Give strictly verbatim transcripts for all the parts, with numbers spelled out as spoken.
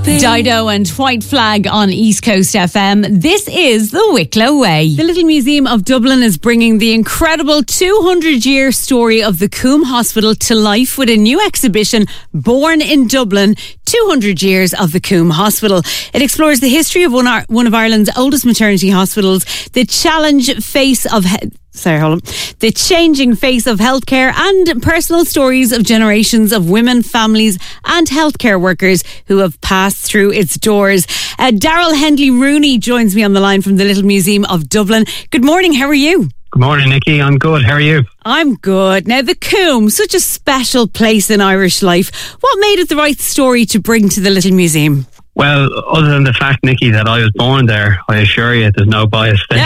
Dido and White Flag on East Coast F M. This is the Wicklow Way. The Little Museum of Dublin is bringing the incredible two hundred year story of the Coombe Hospital to life with a new exhibition, Born in Dublin, two hundred years of the Coombe Hospital. It explores the history of one, one of Ireland's oldest maternity hospitals, the challenge face of... He- Sorry, hold on. The changing face of healthcare and personal stories of generations of women, families and healthcare workers who have passed through its doors. Uh, Daryl Hendley-Rooney joins me on the line from the Little Museum of Dublin. Good morning, how are you? Good morning, Nikki. I'm good. How are you? I'm good. Now, the Coombe, such a special place in Irish life. What made it the right story to bring to the Little Museum? Well, other than the fact, Nikki, that I was born there, I assure you there's no bias there.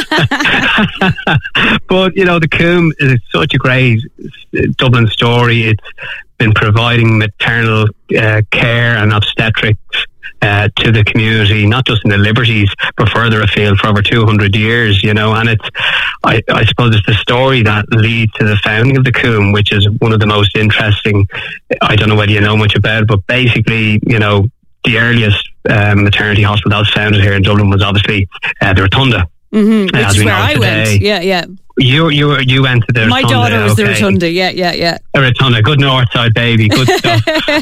But, you know, the Coombe is such a great Dublin story. It's been providing maternal uh, care and obstetrics uh, to the community, not just in the Liberties, but further afield for over two hundred years, you know. And it's, I, I suppose it's the story that leads to the founding of the Coombe, which is one of the most interesting. I don't know whether you know much about it, but basically, you know, the earliest um, maternity hospital that was founded here in Dublin was obviously uh, the Rotunda. Mm-hmm, which is where I today. went. Yeah, yeah. You you you went to the My Rotunda. My daughter was okay. the Rotunda. Yeah, yeah, yeah. The Rotunda, good north side baby, good stuff.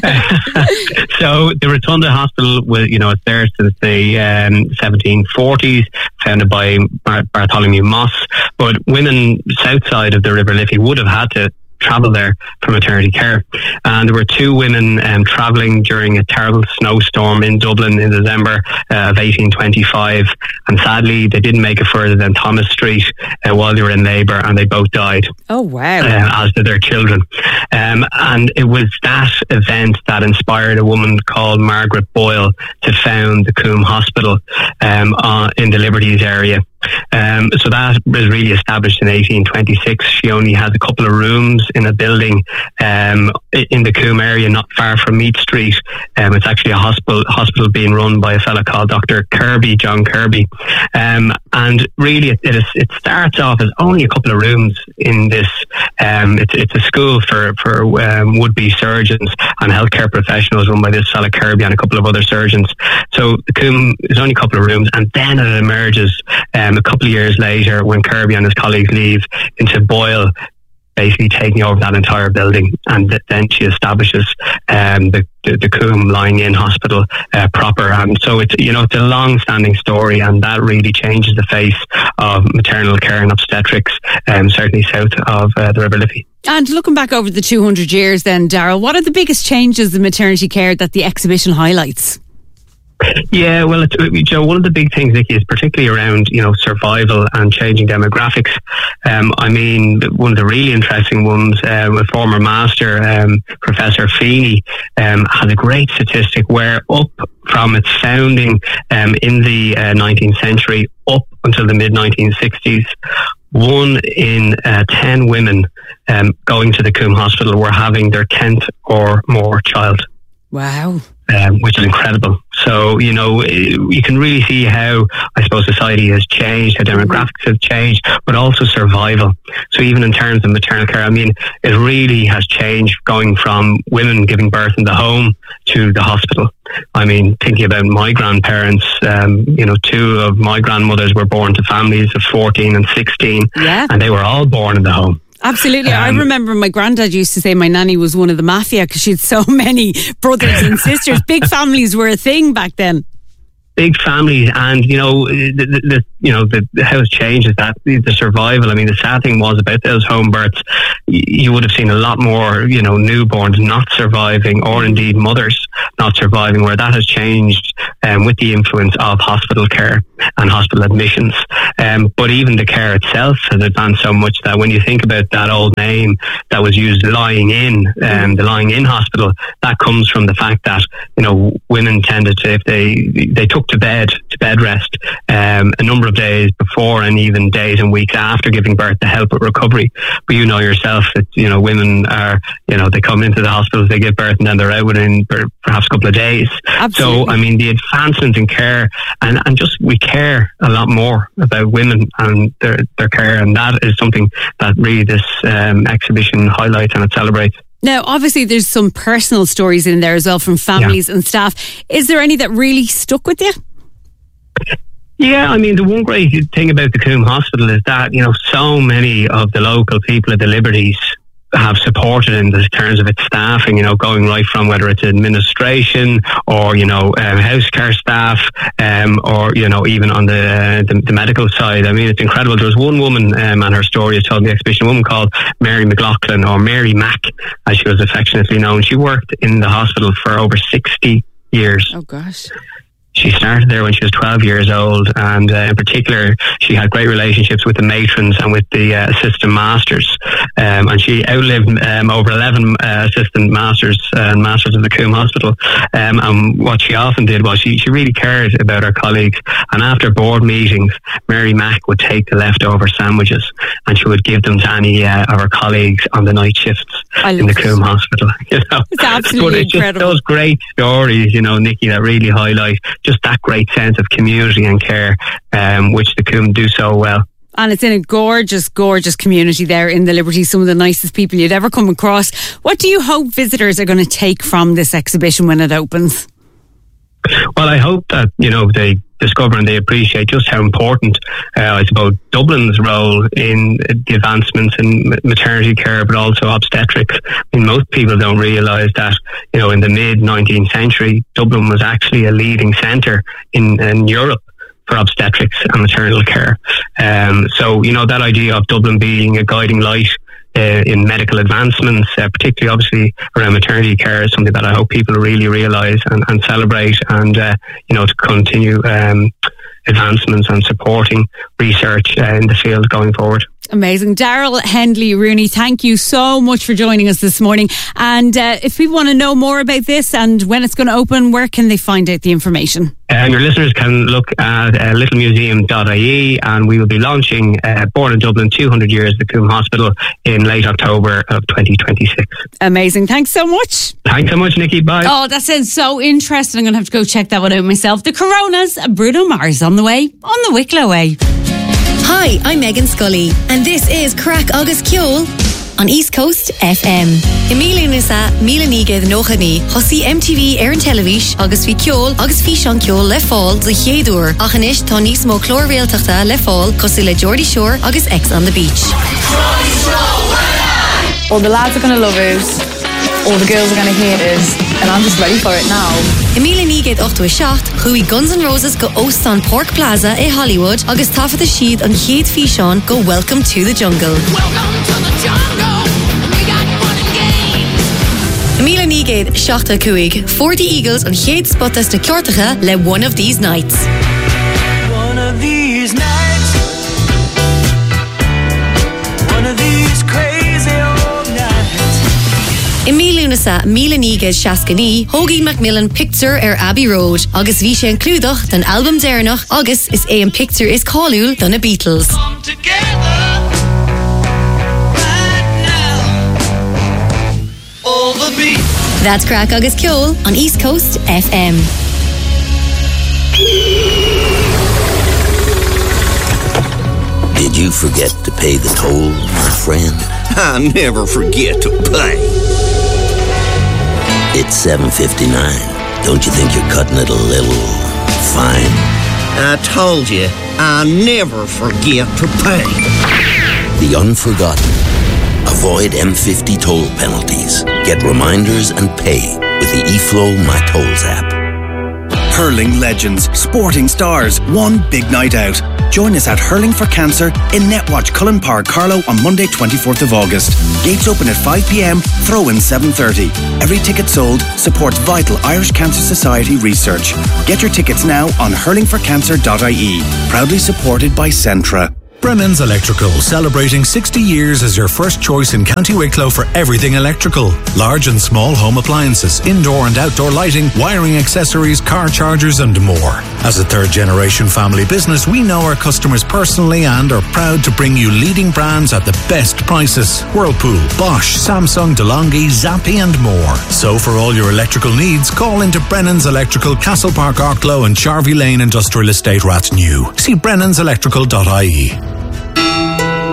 So the Rotunda Hospital was, you know, it's there since the um, seventeen forties, founded by Bar- Bartholomew Moss. But women south side of the River Liffey would have had to travel there for maternity care, and there were two women um, travelling during a terrible snowstorm in Dublin in December uh, of eighteen twenty-five, and sadly they didn't make it further than Thomas Street uh, while they were in labour, and they both died. Oh wow. Uh, as did their children. Um, and it was that event that inspired a woman called Margaret Boyle to found the Coombe Hospital um, uh, in the Liberties area. Um, so that was really established in eighteen twenty-six. She only has a couple of rooms in a building um, in the Coombe area, not far from Meath Street. Um, it's actually a hospital hospital being run by a fellow called Doctor Kirby, John Kirby. Um, and really, it, it, is, it starts off as only a couple of rooms in this. Um, it's, it's a school for, for um, would-be surgeons and healthcare professionals run by this fellow Kirby and a couple of other surgeons. So the Coombe is only a couple of rooms, and then it emerges um, a couple of years later when Kirby and his colleagues leave into Boyle, basically taking over that entire building, and th- then she establishes um, the, the the Coombe Lying In Hospital uh, proper. And so it's, you know, it's a long-standing story, and that really changes the face of maternal care and obstetrics, um, certainly south of uh, the River Liffey. And looking back over the two hundred years then, Daryl, what are the biggest changes in maternity care that the exhibition highlights? Yeah, well, it's, you know, one of the big things, Nikki, is particularly around, you know, survival and changing demographics. Um, I mean, one of the really interesting ones, uh, a former master, um, Professor Feeney, um, has a great statistic where up from its founding um, in the uh, nineteenth century up until the mid nineteen sixties, one in uh, ten women um, going to the Coombe Hospital were having their tenth or more child. Wow. Um, which is incredible. So, you know, you can really see how, I suppose, society has changed, how demographics have changed, but also survival. So even in terms of maternal care, I mean, it really has changed going from women giving birth in the home to the hospital. I mean, thinking about my grandparents, um, you know, two of my grandmothers were born to families of fourteen and sixteen, yeah. and they were all born in the home. Absolutely. Um, I remember my granddad used to say my nanny was one of the mafia because she had so many brothers and sisters. Big families were a thing back then. Big families, and you know, the, the, the you know the how it's changed is that the, the survival. I mean, the sad thing was about those home births, you would have seen a lot more, you know, newborns not surviving, or indeed mothers not surviving, where that has changed um, with the influence of hospital care and hospital admissions. Um, but even the care itself has advanced so much that when you think about that old name that was used, lying in, um, the lying in hospital, that comes from the fact that, you know, women tended to, if they they took to bed, to bed rest, um, a number of days before and even days and weeks after giving birth to help with recovery. But you know yourself that, you know, women are, you know, they come into the hospitals, they give birth, and then they're out within perhaps a couple of days. Absolutely. So, I mean, the advancements in care, and, and just we care a lot more about women and their, their care, and that is something that really this um, exhibition highlights and it celebrates. Now, obviously, there's some personal stories in there as well from families yeah. and staff. Is there any that really stuck with you? Yeah, I mean, the one great thing about the Coombe Hospital is that, you know, so many of the local people at the Liberties have supported in the terms of its staffing, you know, going right from whether it's administration or, you know, um, house care staff, um, or, you know, even on the, uh, the the medical side. I mean, it's incredible. There was one woman, um, and her story is told in the exhibition, a woman called Mary McLaughlin, or Mary Mac, as she was affectionately known. She worked in the hospital for over sixty years. Oh, gosh. She started there when she was twelve years old, and uh, in particular, she had great relationships with the matrons and with the uh, assistant masters. Um, and she outlived um, over eleven uh, assistant masters uh, and masters of the Coombe Hospital. Um, and what she often did was she, she really cared about her colleagues. And after board meetings, Mary Mac would take the leftover sandwiches and she would give them to any uh, of her colleagues on the night shifts in the Coombe Hospital. You know? It's absolutely but it's incredible. Just those great stories, you know, Nikki, that really highlight just that great sense of community and care, um, which the Coombe do so well. And it's in a gorgeous, gorgeous community there in the Liberty. Some of the nicest people you'd ever come across. What do you hope visitors are going to take from this exhibition when it opens? Well, I hope that, you know, they discover and they appreciate just how important, uh, I suppose, Dublin's role in the advancements in maternity care, but also obstetrics. I mean, most people don't realise that, you know, in the mid-nineteenth century, Dublin was actually a leading centre in, in Europe for obstetrics and maternal care. Um, so, you know, that idea of Dublin being a guiding light Uh, in medical advancements, uh, particularly obviously around maternity care, is something that I hope people really realise and, and celebrate, and uh, you know, to continue um, advancements and supporting research uh, in the field going forward. Amazing. Daryl Hendley Rooney, thank you so much for joining us this morning. And uh, if people want to know more about this and when it's going to open, where can they find out the information? And your listeners can look at uh, little museum dot I E, and we will be launching uh, Born in Dublin, two hundred years, the Coombe Hospital, in late October of twenty twenty-six. Amazing. Thanks so much. Thanks so much, Nikki. Bye. Oh, that sounds so interesting. I'm going to have to go check that one out myself. The Coronas, Bruno Mars on the way, on the Wicklow Way. Hi, I'm Megan Scully, and this is Crack Agus Ceol on East Coast F M. Emília Nusa, Míle Nígad Nóchani, Hosí M T V ar an televis, agus fi ceol, agus fi sean ceol le fáil do chéadúr, ach anis tá níos mó clór réaltachta le fáil, cosú le Geordie Shore agus X on the Beach. All the lads are going to love it, all the girls are going to hate it, and I'm just ready for it now. Emília Nígad ochtu seacht, chuí Guns N' Roses go Ostan Park Plaza in Hollywood, agus tafad a siad an chéad fi sean go Welcome to the Jungle. Welcome to the jungle, we got fun and games. Emília Nígad seachta cuaig, forty Eagles an chéad spotas na ceortacha le One of These Nights. One of these nights, one of these crazy old nights. Emília Nusa, Míle Nígad Seascaní, Hoagie Macmillan Picture ar Abbey Road, agus bhí sé an clúdach den album déirnach, agus is é an picture is cáiliúil don na Beatles. Come together right now, all the beats. That's Crack Agus Ceol on East Coast F M. Did you forget to pay the toll, my friend? I never forget to pay. It's seven fifty-nine. Don't you think you're cutting it a little fine? I told you, I never forget to pay. The unforgotten. Avoid M fifty toll penalties. Get reminders and pay with the eFlow My Tolls app. Hurling legends, sporting stars, one big night out. Join us at Hurling for Cancer in Netwatch Cullen Park, Carlow on Monday twenty-fourth of August. Gates open at five p.m, throw-in seven thirty. Every ticket sold supports vital Irish Cancer Society research. Get your tickets now on hurling for cancer dot I E. Proudly supported by Centra. Brennan's Electrical, celebrating sixty years as your first choice in County Wicklow for everything electrical. Large and small home appliances, indoor and outdoor lighting, wiring accessories, car chargers and more. As a third generation family business, we know our customers personally and are proud to bring you leading brands at the best prices. Whirlpool, Bosch, Samsung, DeLonghi, Zappi and more. So for all your electrical needs, call into Brennan's Electrical, Castle Park, Arklow and Charvey Lane Industrial Estate, Rathnew. See brennans electrical dot I E.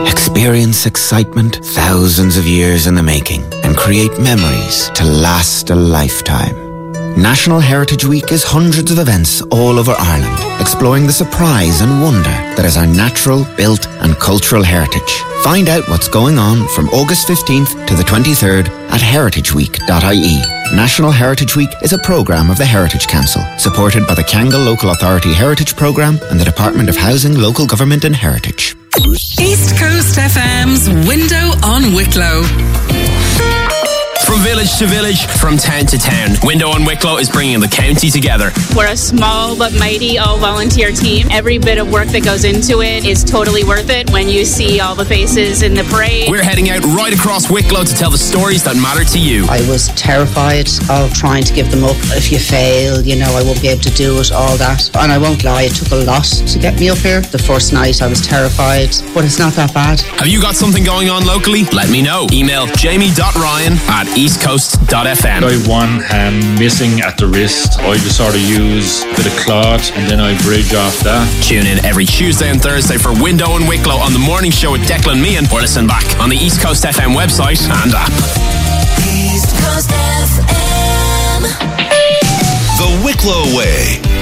Experience excitement thousands of years in the making and create memories to last a lifetime. National Heritage Week is hundreds of events all over Ireland, exploring the surprise and wonder that is our natural, built and cultural heritage. Find out what's going on from August fifteenth to the twenty-third at heritage week dot I E. National Heritage Week is a programme of the Heritage Council, supported by the Kangal Local Authority Heritage Programme and the Department of Housing, Local Government and Heritage. East Coast F M's Window on Wicklow. From village to village, from town to town, Window on Wicklow is bringing the county together. We're a small but mighty all-volunteer team. Every bit of work that goes into it is totally worth it when you see all the faces in the parade. We're heading out right across Wicklow to tell the stories that matter to you. I was terrified of trying to give them up. If you fail, you know, I won't be able to do it, all that. And I won't lie, it took a lot to get me up here. The first night I was terrified, but it's not that bad. Have you got something going on locally? Let me know. Email jamie dot ryan at east coast dot f m. I have one hand missing at the wrist. I just sort of use a bit of cloth and then I bridge off that. Tune in every Tuesday and Thursday for Window on Wicklow on the morning show with Declan Meehan, or listen back on the East Coast F M website and app. East Coast F M. The Wicklow Way.